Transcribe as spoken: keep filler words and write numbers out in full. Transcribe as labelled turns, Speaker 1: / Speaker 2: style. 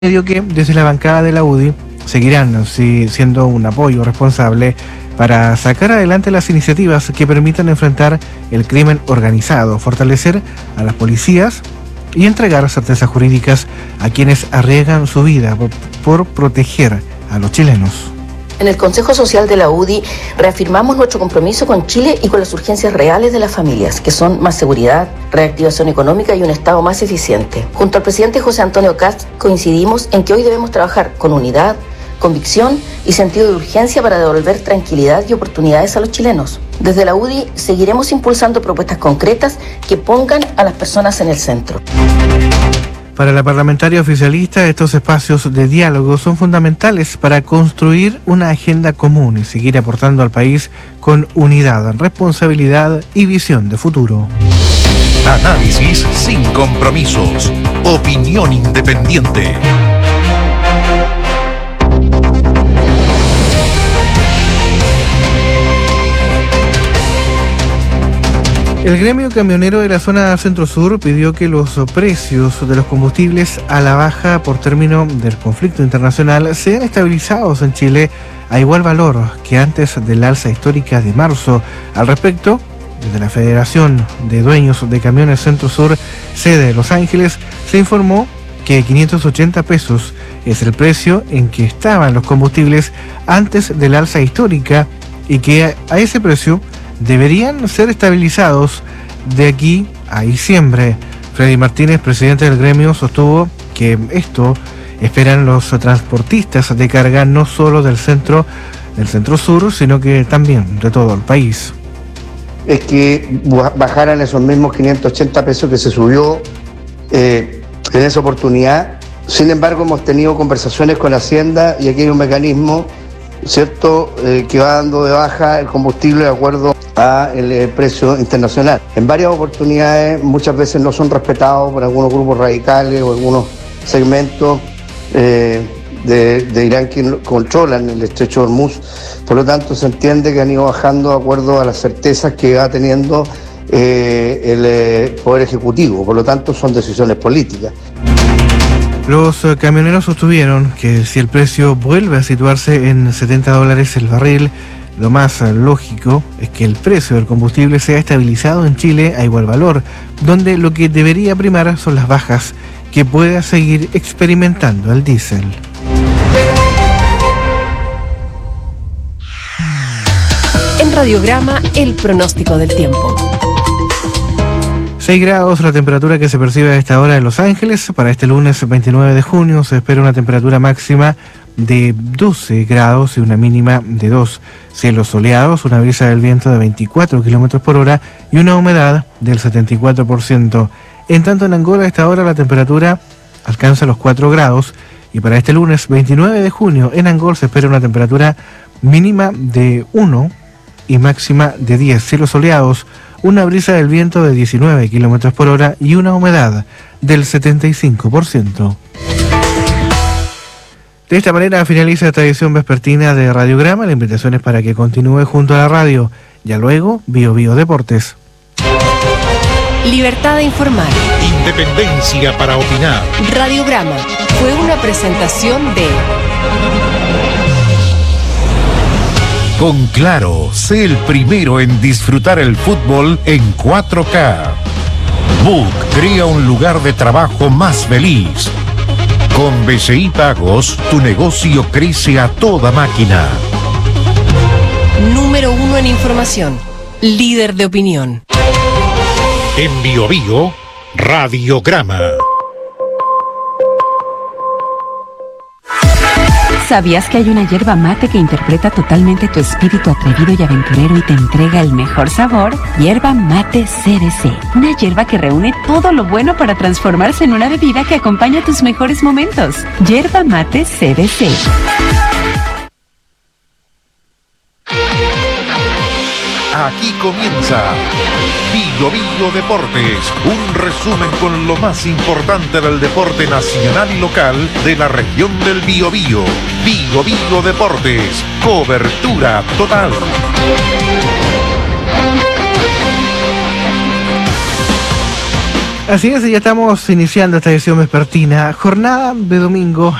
Speaker 1: medio que desde la bancada de la U D I seguirán sí, siendo un apoyo responsable para sacar adelante las iniciativas que permitan enfrentar el crimen organizado, fortalecer a las policías y entregar certezas jurídicas a quienes arriesgan su vida por, por proteger a los chilenos.
Speaker 2: En el Consejo Social de la U D I reafirmamos nuestro compromiso con Chile y con las urgencias reales de las familias, que son más seguridad, reactivación económica y un Estado más eficiente. Junto al presidente José Antonio Kast coincidimos en que hoy debemos trabajar con unidad, convicción y sentido de urgencia para devolver tranquilidad y oportunidades a los chilenos. Desde la U D I seguiremos impulsando propuestas concretas que pongan a las personas en el centro.
Speaker 1: Para la parlamentaria oficialista, estos espacios de diálogo son fundamentales para construir una agenda común y seguir aportando al país con unidad, responsabilidad y visión de futuro.
Speaker 3: Análisis sin compromisos. Opinión independiente.
Speaker 1: El gremio camionero de la zona centro-sur pidió que los precios de los combustibles a la baja por término del conflicto internacional sean estabilizados en Chile a igual valor que antes del alza histórica de marzo. Al respecto, desde la Federación de Dueños de Camiones Centro-Sur, sede de Los Ángeles, se informó que quinientos ochenta pesos es el precio en que estaban los combustibles antes del alza histórica y que a ese precio deberían ser estabilizados de aquí a diciembre. Freddy Martínez, presidente del gremio, sostuvo que esto esperan los transportistas de carga no solo del centro, del centro sur, sino que también de todo el país.
Speaker 4: Es que bajaran esos mismos quinientos ochenta pesos que se subió eh, en esa oportunidad. Sin embargo, hemos tenido conversaciones con Hacienda y aquí hay un mecanismo, ¿cierto?, eh, que va dando de baja el combustible de acuerdo a el eh, precio internacional. En varias oportunidades, muchas veces no son respetados por algunos grupos radicales o algunos segmentos eh, de, de Irán que controlan el estrecho de Hormuz. Por lo tanto, se entiende que han ido bajando de acuerdo a las certezas que va teniendo eh, el eh, Poder Ejecutivo. Por lo tanto, son decisiones políticas.
Speaker 1: Los camioneros sostuvieron que si el precio vuelve a situarse en setenta dólares el barril, lo más lógico es que el precio del combustible sea estabilizado en Chile a igual valor, donde lo que debería primar son las bajas que pueda seguir experimentando el diésel.
Speaker 5: En Radiograma, el pronóstico del tiempo.
Speaker 1: seis grados la temperatura que se percibe a esta hora en Los Ángeles. Para este lunes veintinueve de junio se espera una temperatura máxima de doce grados y una mínima de dos. Cielos soleados, una brisa del viento de veinticuatro kilómetros por hora y una humedad del setenta y cuatro por ciento. En tanto, en Angola a esta hora la temperatura alcanza los cuatro grados y para este lunes veintinueve de junio en Angola se espera una temperatura mínima de uno y máxima de diez. Cielos soleados, una brisa del viento de diecinueve kilómetros por hora y una humedad del setenta y cinco por ciento. De esta manera finaliza esta edición vespertina de Radiograma. La invitación es para que continúe junto a la radio. Ya luego, Bio Bio Deportes.
Speaker 5: Libertad de informar.
Speaker 3: Independencia para opinar.
Speaker 5: Radiograma fue una presentación de...
Speaker 3: Con Claro, sé el primero en disfrutar el fútbol en cuatro K. Book crea un lugar de trabajo más feliz. Con B C I Pagos, tu negocio crece a toda máquina.
Speaker 5: Número uno en información. Líder de opinión.
Speaker 3: En Bio Bio, Radiograma.
Speaker 6: ¿Sabías que hay una yerba mate que interpreta totalmente tu espíritu atrevido y aventurero y te entrega el mejor sabor? Yerba Mate C B C. Una yerba que reúne todo lo bueno para transformarse en una bebida que acompaña tus mejores momentos. Yerba Mate C B C.
Speaker 3: Aquí comienza Bio Bio Deportes, un resumen con lo más importante del deporte nacional y local de la región del Biobío. Bio Bio Deportes, cobertura total.
Speaker 1: Así es, ya estamos iniciando esta edición vespertina, jornada de domingo